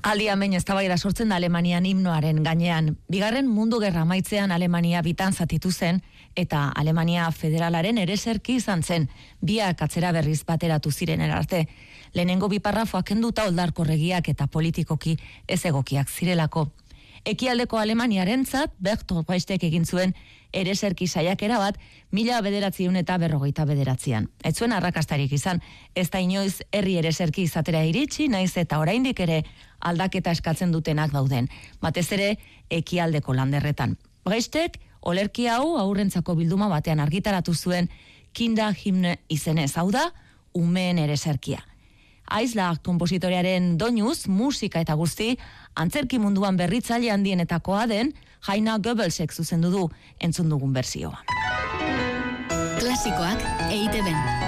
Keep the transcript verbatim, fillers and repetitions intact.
Aldi hemen eztabaida sortzen da Alemanian himnoaren gainean. Bigarren mundu gerra amaitzean Alemania bitan zatitu zen eta Alemania federalaren ereserki izan zen. Biak atzera berriz bateratu ziren erarte. Lehenengo bi parrafoak kenduta oldarkorregiak eta politikoki ez egokiak zirelako. Ekialdeko Alemaniarentzat Bertolt Brechtek egin zuen ereserki saiakera bat mila bederatziehun eta berrogeita bederatzian. Ez zuen arrakastarik izan, ez da inoiz herri ereserki izatera iritsi, naiz eta oraindik ere aldaketa eskatzen dutenak dauden. Batez ere ekialdeko landerretan. Brechtek olerki hau aurrentzako bilduma batean argitaratu zuen Kinderhymne izenez, hau da umeen ereserkia. Aizlar konpositorearen doinuz, musika eta guzti, antzerki munduan berritzaile handienetakoa den Heiner Goebbelsek zuzendu du entzun dugun bertsioa. Klasikoak E I Te Ben.